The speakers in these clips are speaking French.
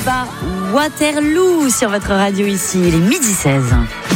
Baba, Waterloo sur votre radio ici. Il est midi 16.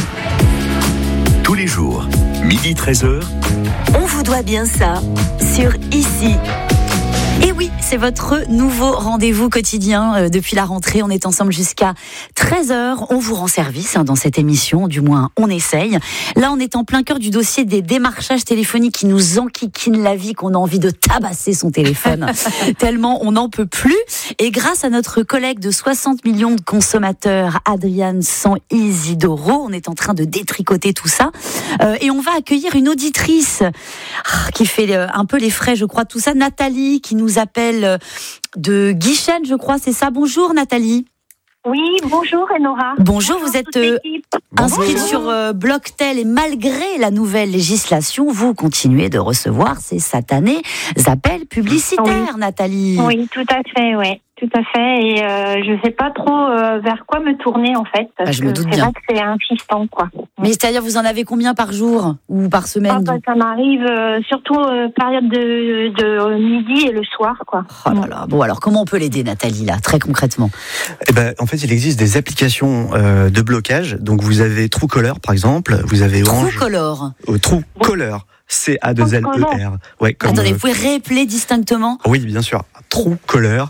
Tous les jours, midi 13h. On vous doit bien ça sur Ici. Et oui, c'est votre nouveau rendez-vous quotidien depuis la rentrée. On est ensemble jusqu'à 13h. On vous rend service dans cette émission, du moins on essaye. Là, on est en plein cœur du dossier des démarchages téléphoniques qui nous enquiquinent la vie, qu'on a envie de tabasser son téléphone tellement on n'en peut plus. Et grâce à notre collègue de 60 millions de consommateurs, Adriane San Isidoro, on est en train de détricoter tout ça. Et on va accueillir une auditrice qui fait un peu les frais, je crois, de tout ça. Nathalie, qui nous appelle de Guichen, je crois, c'est ça. Bonjour Nathalie. Oui, bonjour Enora. Bonjour, vous êtes inscrite sur Blocktel et malgré la nouvelle législation, vous continuez de recevoir ces satanés appels publicitaires, oui. Nathalie. Oui, tout à fait, oui. Tout à fait, et je sais pas trop vers quoi me tourner en fait, parce je me doute que bien. Vrai que c'est insistant quoi. Mais c'est-à-dire, vous en avez combien par jour ou par semaine? Ça m'arrive surtout période de midi et le soir quoi. Oh là là. Bon, alors comment on peut l'aider Nathalie là, très concrètement? En fait, il existe des applications de blocage. Donc vous avez Truecaller par exemple, vous avez Orange. Truecaller. Truecaller. C-A-2-L-E-R. Ouais, attendez, vous pouvez réappeler distinctement? Oui, bien sûr. Truecaller.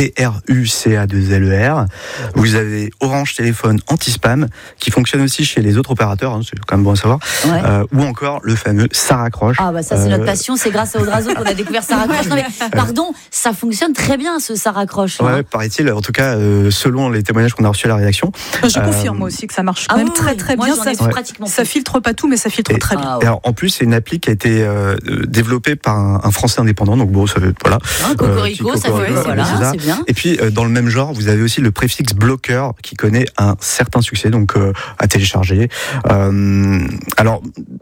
Truecaller. Vous avez Orange Téléphone anti-spam qui fonctionne aussi chez les autres opérateurs, c'est quand même bon à savoir. Ouais. Ou encore le fameux Ça raccroche. Ah bah ça c'est notre passion, c'est grâce à Odrazo qu'on a découvert Ça raccroche. Non mais pardon, ça fonctionne très bien ce Ça raccroche. Ouais, paraît-il, en tout cas selon les témoignages qu'on a reçus à la rédaction. Je confirme moi aussi que ça marche quand même très moi, bien. Ça filtre pas tout, mais ça filtre très bien. Et alors, en plus, c'est une appli qui a été développée par un Français indépendant, donc bon, ça fait voilà. Cocorico, ça fait voilà, c'est bien. Et puis dans le même genre, vous avez aussi le préfixe bloqueur qui connaît un certain succès, donc à télécharger. Alors